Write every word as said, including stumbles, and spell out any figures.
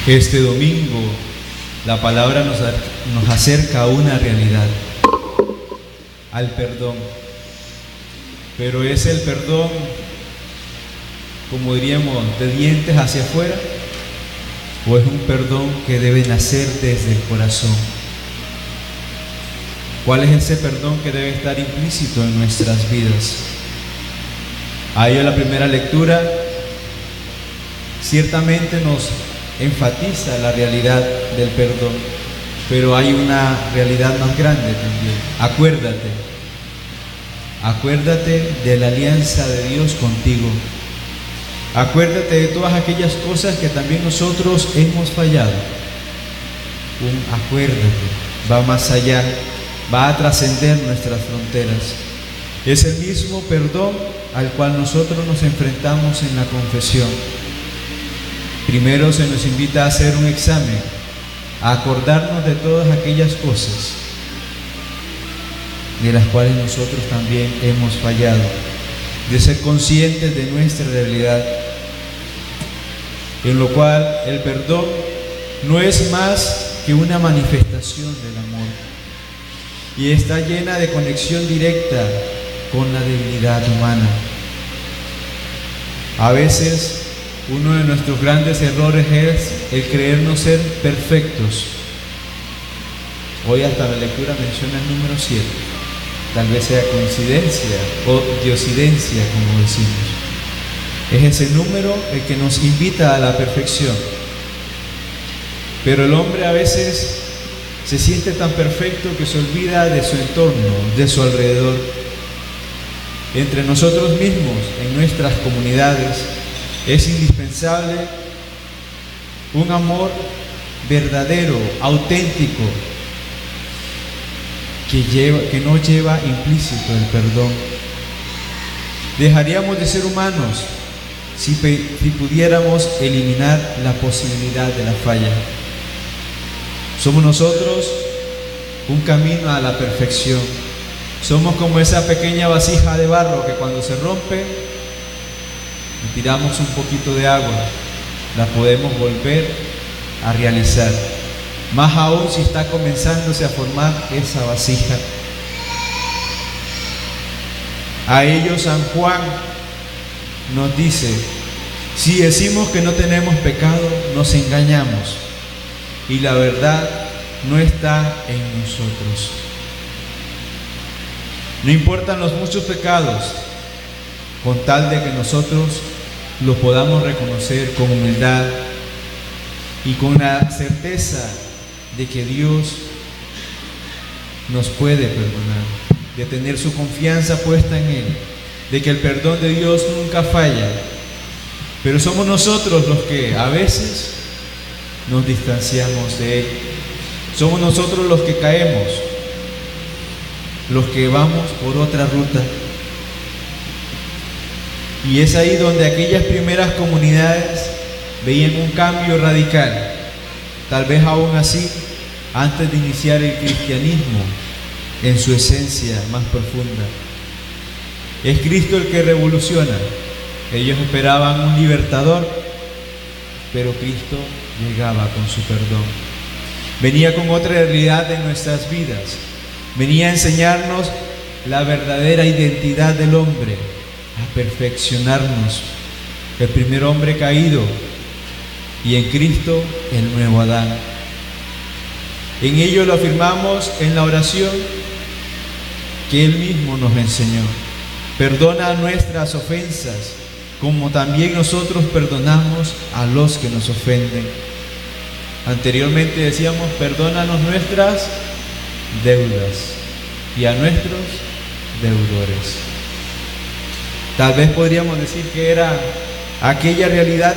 Este domingo la palabra nos, nos acerca a una realidad, al perdón. Pero ¿es el perdón, como diríamos, de dientes hacia afuera? ¿O es un perdón que debe nacer desde el corazón? ¿Cuál es ese perdón que debe estar implícito en nuestras vidas? A ello la primera lectura ciertamente nos enfatiza la realidad del perdón, pero hay una realidad más grande también. Acuérdate, acuérdate de la alianza de Dios contigo. Acuérdate de todas aquellas cosas que también nosotros hemos fallado. Un acuérdate va más allá, va a trascender nuestras fronteras. Es el mismo perdón al cual nosotros nos enfrentamos en la confesión. Primero se nos invita a hacer un examen, a acordarnos de todas aquellas cosas de las cuales nosotros también hemos fallado, de ser conscientes de nuestra realidad, en lo cual el perdón no es más que una manifestación del amor y está llena de conexión directa con la debilidad humana. A veces uno de nuestros grandes errores es el creernos ser perfectos. Hoy hasta la lectura menciona el número siete. Tal vez sea coincidencia o diosidencia, como decimos. Es ese número el que nos invita a la perfección. Pero el hombre a veces se siente tan perfecto que se olvida de su entorno, de su alrededor. Entre nosotros mismos, en nuestras comunidades, es indispensable un amor verdadero, auténtico, que, lleva, que no lleva implícito el perdón. Dejaríamos de ser humanos si, si pudiéramos eliminar la posibilidad de la falla. Somos nosotros un camino a la perfección. Somos como esa pequeña vasija de barro que cuando se rompe, le tiramos un poquito de agua, la podemos volver a realizar. Más aún si está comenzándose a formar esa vasija. A ello San Juan nos dice: si decimos que no tenemos pecado, nos engañamos y la verdad no está en nosotros. No importan los muchos pecados, con tal de que nosotros lo podamos reconocer con humildad y con la certeza de que Dios nos puede perdonar, de tener su confianza puesta en Él, de que el perdón de Dios nunca falla. Pero somos nosotros los que a veces nos distanciamos de Él. Somos nosotros los que caemos, los que vamos por otra ruta. Y es ahí donde aquellas primeras comunidades veían un cambio radical. Tal vez aún así, antes de iniciar el cristianismo en su esencia más profunda. Es Cristo el que revoluciona. Ellos esperaban un libertador, pero Cristo llegaba con su perdón. Venía con otra realidad en nuestras vidas. Venía a enseñarnos la verdadera identidad del hombre, a perfeccionarnos. El primer hombre caído y en Cristo el nuevo Adán. En ello lo afirmamos en la oración que Él mismo nos enseñó. Perdona nuestras ofensas, como también nosotros perdonamos a los que nos ofenden. Anteriormente decíamos: perdónanos nuestras deudas y a nuestros deudores. Tal vez podríamos decir que era aquella realidad